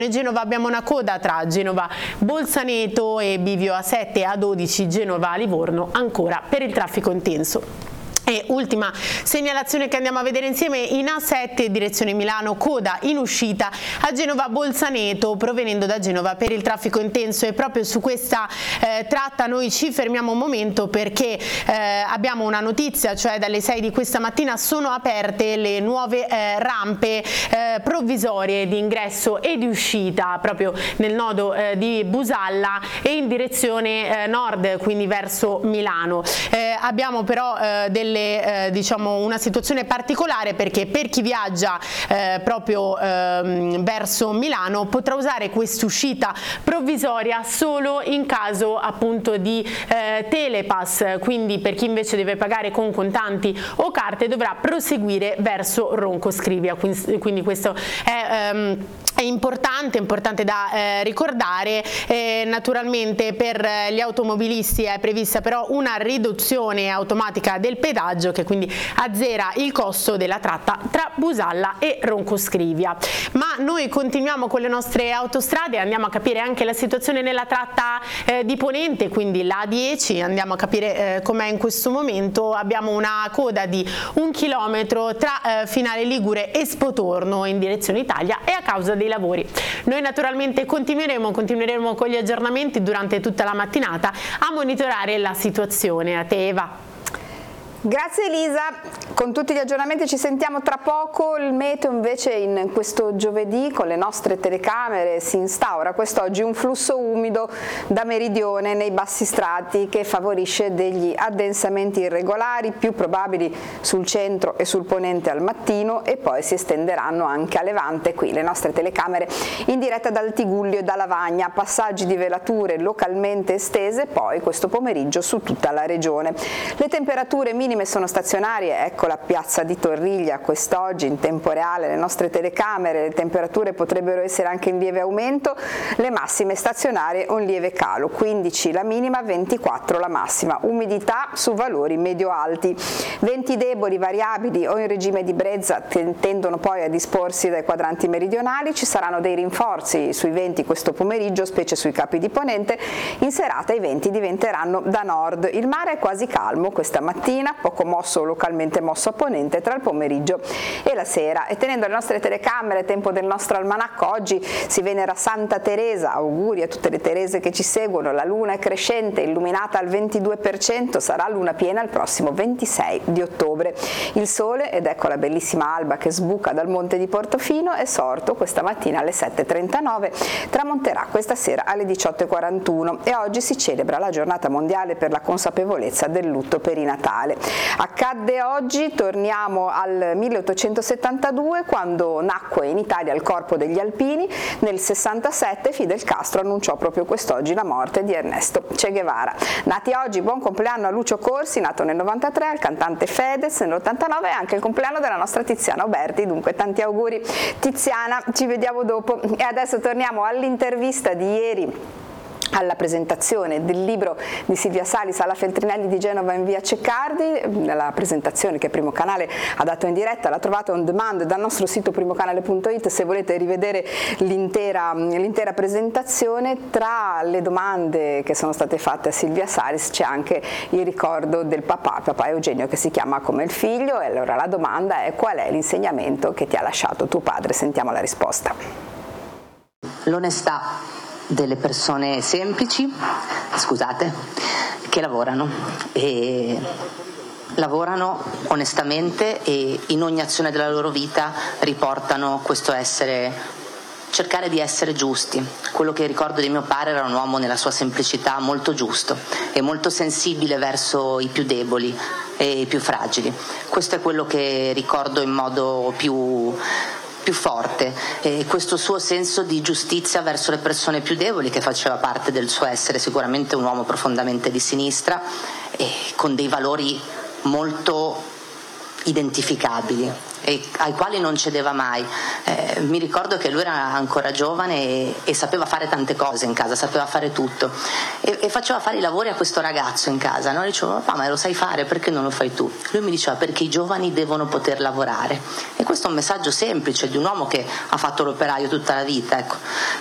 Genova abbiamo una coda tra Genova Bolzaneto e bivio A7 e A12 Genova Livorno ancora per il traffico intenso. E ultima segnalazione che andiamo a vedere insieme: in A7 direzione Milano, coda in uscita a Genova Bolzaneto provenendo da Genova per il traffico intenso, e proprio su questa tratta noi ci fermiamo un momento perché abbiamo una notizia, cioè dalle 6 di questa mattina sono aperte le nuove rampe provvisorie di ingresso e di uscita proprio nel nodo di Busalla e in direzione nord, quindi verso Milano. Abbiamo però diciamo una situazione particolare, perché per chi viaggia proprio verso Milano potrà usare quest'uscita provvisoria solo in caso appunto di telepass, quindi per chi invece deve pagare con contanti o carte dovrà proseguire verso Ronco Scrivia, quindi questo è importante da ricordare. Naturalmente per gli automobilisti è prevista però una riduzione automatica del pedaggio, che quindi azzera il costo della tratta tra Busalla e Ronco Scrivia. Ma noi continuiamo con le nostre autostrade, andiamo a capire anche la situazione nella tratta di Ponente, quindi la A10, andiamo a capire com'è in questo momento. Abbiamo una coda di 1 chilometro tra Finale Ligure e Spotorno in direzione Italia, e a causa dei lavori. Noi naturalmente continueremo con gli aggiornamenti durante tutta la mattinata a monitorare la situazione. A te, Eva. Grazie Elisa, con tutti gli aggiornamenti ci sentiamo tra poco. Il meteo invece in questo giovedì con le nostre telecamere si instaura quest'oggi un flusso umido da meridione nei bassi strati che favorisce degli addensamenti irregolari più probabili sul centro e sul ponente al mattino, e poi si estenderanno anche a levante. Qui le nostre telecamere in diretta dal Tigullio e da Lavagna, passaggi di velature localmente estese poi questo pomeriggio su tutta la regione. Le temperature minime sono stazionarie, ecco la piazza di Torriglia quest'oggi in tempo reale, le nostre telecamere, le temperature potrebbero essere anche in lieve aumento, le massime stazionarie un lieve calo, 15 la minima, 24 la massima, umidità su valori medio-alti, venti deboli, variabili o in regime di brezza tendono poi a disporsi dai quadranti meridionali, ci saranno dei rinforzi sui venti questo pomeriggio, specie sui capi di ponente, in serata i venti diventeranno da nord, il mare è quasi calmo questa mattina, poco mosso, localmente mosso a ponente tra il pomeriggio e la sera. E tenendo le nostre telecamere, tempo del nostro almanacco, oggi si venera Santa Teresa, auguri a tutte le Terese che ci seguono, la luna è crescente, illuminata al 22%, sarà luna piena il prossimo 26 di ottobre. Il sole, ed ecco la bellissima alba che sbuca dal monte di Portofino, è sorto questa mattina alle 7:39, tramonterà questa sera alle 18:41 e oggi si celebra la giornata mondiale per la consapevolezza del lutto perinatale. Accadde oggi, torniamo al 1872 quando nacque in Italia il Corpo degli Alpini, nel 67 Fidel Castro annunciò proprio quest'oggi la morte di Ernesto Che Guevara. Nati oggi, buon compleanno a Lucio Corsi, nato nel 93, al cantante Fedez nell'89 e anche il compleanno della nostra Tiziana Oberti, dunque tanti auguri Tiziana, ci vediamo dopo. E adesso torniamo all'intervista di ieri, alla presentazione del libro di Silvia Salis alla Feltrinelli di Genova in via Ceccardi, la presentazione che Primo Canale ha dato in diretta, la trovate on demand dal nostro sito primocanale.it se volete rivedere l'intera presentazione. Tra le domande che sono state fatte a Silvia Salis c'è anche il ricordo del papà Eugenio, che si chiama come il figlio, e allora la domanda è: qual è l'insegnamento che ti ha lasciato tuo padre? Sentiamo la risposta. L'onestà delle persone semplici, che lavorano onestamente e in ogni azione della loro vita riportano questo cercare di essere giusti. Quello che ricordo di mio padre era un uomo nella sua semplicità molto giusto e molto sensibile verso i più deboli e i più fragili. Questo è quello che ricordo in modo più forte, e questo suo senso di giustizia verso le persone più deboli, che faceva parte del suo essere, sicuramente un uomo profondamente di sinistra e con dei valori molto identificabili e ai quali non cedeva mai. Mi ricordo che lui era ancora giovane e sapeva fare tante cose in casa, sapeva fare tutto e faceva fare i lavori a questo ragazzo in casa, no? Gli dicevo: papà, ma lo sai fare, perché non lo fai tu? Lui mi diceva: perché i giovani devono poter lavorare. E questo è un messaggio semplice di un uomo che ha fatto l'operaio tutta la vita, ecco.